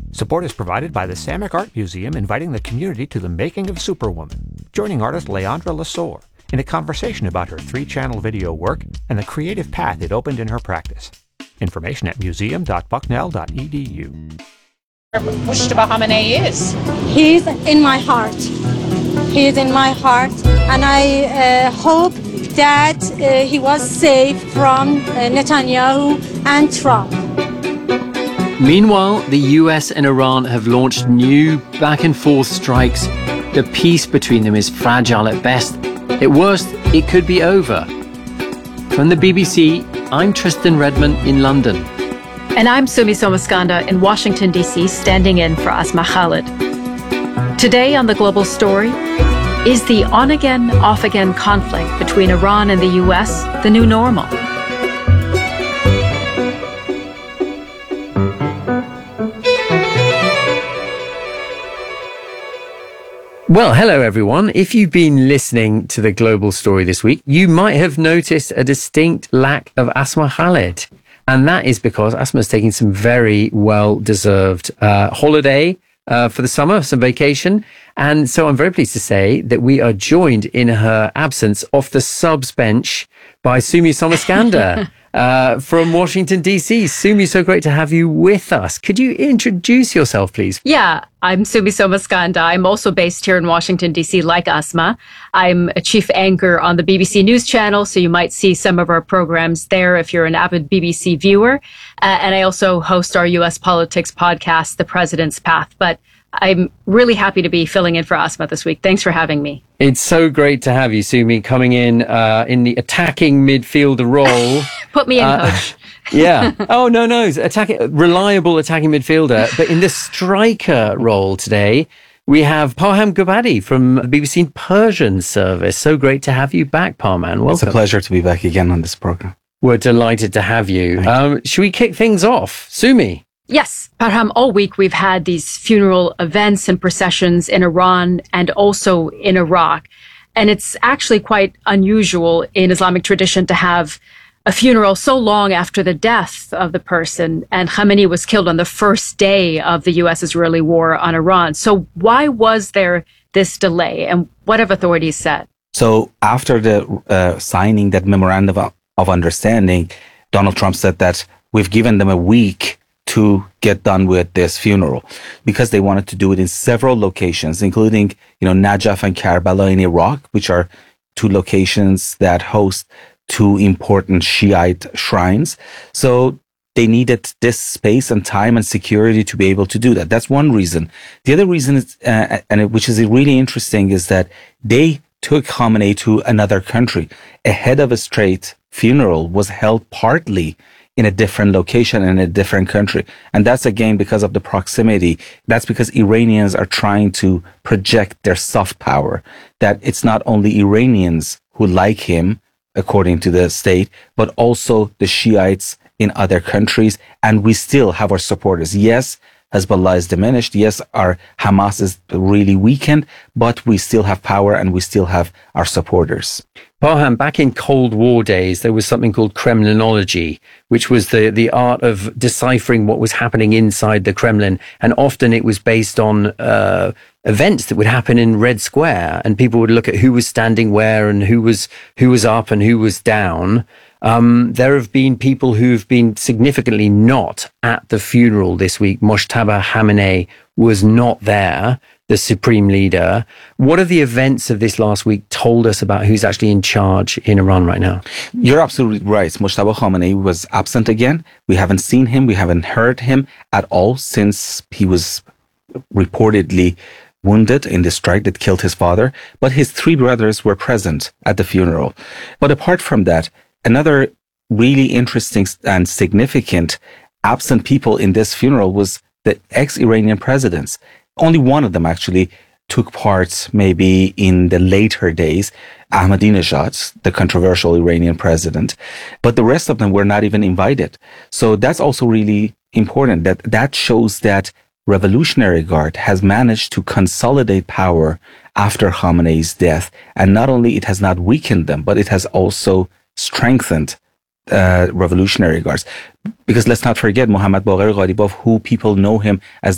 Support is provided by the Samick Art Museum, inviting the community to the making of Superwoman, joining artist Leandra Lesueur in a conversation about her 3-channel video work and the creative path it opened in her practice. Information at museum.bucknell.edu. Mujtaba Khamenei is? He's in my heart. He is in my heart, and I hope that he was safe from Netanyahu and Trump. Meanwhile, the US and Iran have launched new back-and-forth strikes. The peace between them is fragile at best. At worst, it could be over. From the BBC, I'm Tristan Redmond in London. And I'm Sumi Somaskanda in Washington, D.C., standing in for Asma Khalid. Today on The Global Story, is the on-again, off-again conflict between Iran and the US the new normal? Well, hello everyone. If you've been listening to The Global Story this week, you might have noticed a distinct lack of Asma Khalid. And that is because Asma's taking some very well-deserved holiday for the summer, some vacation. And so I'm very pleased to say that we are joined in her absence off the subs bench by Sumi Somaskanda from Washington, D.C. Sumi, so great to have you with us. Could you introduce yourself, please? Yeah, I'm Sumi Somaskanda. I'm also based here in Washington, D.C., like Asma. I'm a chief anchor on the BBC News Channel, so you might see some of our programs there if you're an avid BBC viewer. And I also host our U.S. politics podcast, The President's Path. But I'm really happy to be filling in for Asma this week. Thanks for having me. It's so great to have you, Sumi, coming in the attacking midfielder role. Put me in, coach. Yeah. Oh, no. Reliable attacking midfielder. But in the striker role today, we have Parham Gobadi from the BBC Persian service. So great to have you back, Parham. Welcome. It's a pleasure to be back again on this program. We're delighted to have you. Should we kick things off? Sumi? Yes, Parham, all week we've had these funeral events and processions in Iran and also in Iraq. And it's actually quite unusual in Islamic tradition to have a funeral so long after the death of the person. And Khamenei was killed on the first day of the U.S.-Israeli war on Iran. So why was there this delay, and what have authorities said? So after the signing that memorandum of understanding, Donald Trump said that we've given them a week to get done with this funeral, because they wanted to do it in several locations, including, Najaf and Karbala in Iraq, which are 2 locations that host 2 important Shiite shrines. So they needed this space and time and security to be able to do that. That's one reason. The other reason is, which is really interesting, is that they took Khamenei to another country. A head of a state funeral was held partly in a different location in a different country. And that's again because of the proximity. That's because Iranians are trying to project their soft power, that it's not only Iranians who like him, according to the state, but also the Shiites in other countries. And we still have our supporters. Yes, Hezbollah is diminished. Yes, our Hamas is really weakened, but we still have power and we still have our supporters. Parham, back in Cold War days, there was something called Kremlinology, which was the art of deciphering what was happening inside the Kremlin. And often it was based on events that would happen in Red Square, and people would look at who was standing where and who was up and who was down. There have been people who've been significantly not at the funeral this week. Mojtaba Khamenei was not there, the supreme leader. What have the events of this last week told us about who's actually in charge in Iran right now? You're absolutely right. Mojtaba Khamenei was absent again. We haven't seen him. We haven't heard him at all since he was reportedly wounded in the strike that killed his father. But his 3 brothers were present at the funeral. But apart from that, another really interesting and significant absent people in this funeral was the ex-Iranian presidents. Only one of them actually took part maybe in the later days, Ahmadinejad, the controversial Iranian president. But the rest of them were not even invited. So that's also really important. That shows that Revolutionary Guard has managed to consolidate power after Khamenei's death. And not only it has not weakened them, but it has also strengthened Revolutionary Guards. Because let's not forget Mohammad Baqir Ghalibaf, who people know him as